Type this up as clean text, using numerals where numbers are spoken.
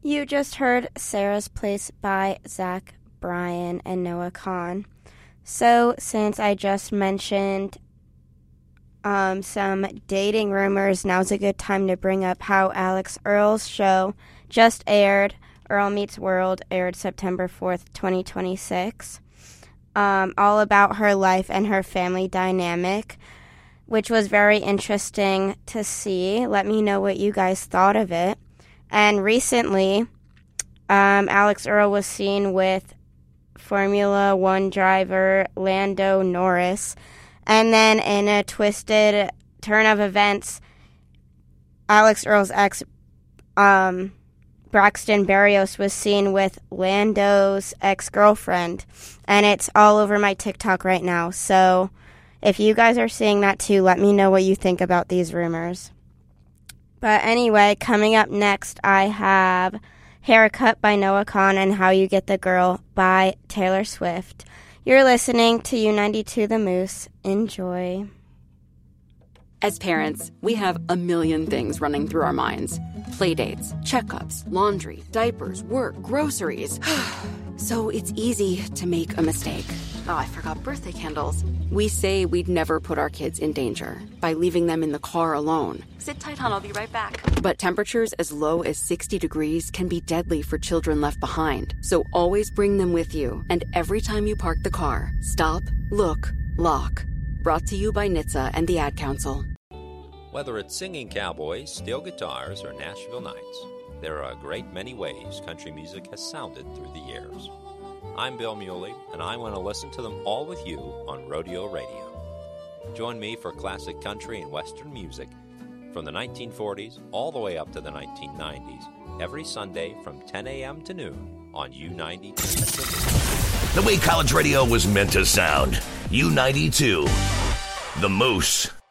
You just heard Sarah's Place by Zach Bryan and Noah Kahan. So, since I just mentioned some dating rumors, now's a good time to bring up how Alex Earl's show just aired. Earl Meets World aired September 4th, 2026. All about her life and her family dynamic, which was very interesting to see. Let me know what you guys thought of it. And recently, Alex Earl was seen with Formula One driver Lando Norris. And then in a twisted turn of events, Alex Earl's ex, Braxton Berrios, was seen with Lando's ex-girlfriend. And it's all over my TikTok right now. So if you guys are seeing that too, let me know what you think about these rumors. But anyway, coming up next, I have Haircut by Noah Kahan and How You Get the Girl by Taylor Swift. You're listening to U92 The Moose. Enjoy. As parents, we have a million things running through our minds. Playdates, checkups, laundry, diapers, work, groceries. So it's easy to make a mistake. Oh, I forgot birthday candles. We say we'd never put our kids in danger by leaving them in the car alone. Sit tight, hon, I'll be right back. But temperatures as low as 60 degrees can be deadly for children left behind. So always bring them with you. And every time you park the car, stop, look, lock. Brought to you by NHTSA and the Ad Council. Whether it's singing cowboys, steel guitars, or Nashville Nights, there are a great many ways country music has sounded through the years. I'm Bill Muley, and I want to listen to them all with you on Rodeo Radio. Join me for classic country and western music from the 1940s all the way up to the 1990s, every Sunday from 10 a.m. to noon on U92. The way college radio was meant to sound. U92, The Moose.